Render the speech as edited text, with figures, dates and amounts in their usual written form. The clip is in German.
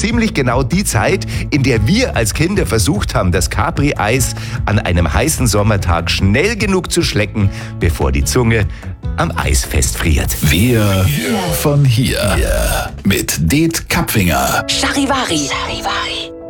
ziemlich genau die Zeit, in der wir als Kinder versucht haben, das Capri-Eis an einem heißen Sommertag schnell genug zu schlecken, bevor die Zunge am Eis festfriert. Wir von hier. Mit Det Kapfinger. Charivari.